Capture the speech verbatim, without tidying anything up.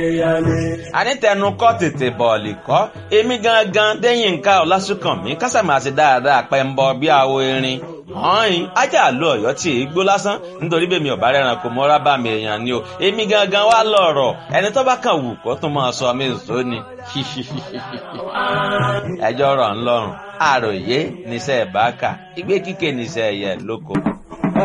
àní tẹnu kọ́ tètè bọ̀ọ̀lì kọ́ èmi gangan Déyìnká Ọlásùnkànmí kásàmásì dáadáa pẹ́ńbọ bí awo erin ọ̀hìn ajá àlọ́ ọ̀yọ́ tí èé gbó lásán nítorí bẹ́ẹ̀ mi ò bá rẹran kò mọ́ra bá mi èèyàn ni o èmi gangan wá lọ̀rọ̀ ẹni tó bá kàn wù kó tún máa sọ mí nsọ ni ẹjọ́ rọ̀ ńlọ́rùn àròyé níṣẹ́ ìbáka ìgbé kíké níṣẹ́ ẹ̀yẹ lóko.